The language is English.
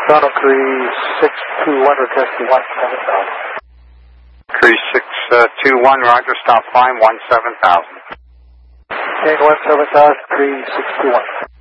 Toronto 3621, requesting 17,000. 3621, roger, stop climb 17,000. Okay, 17,000, 3621.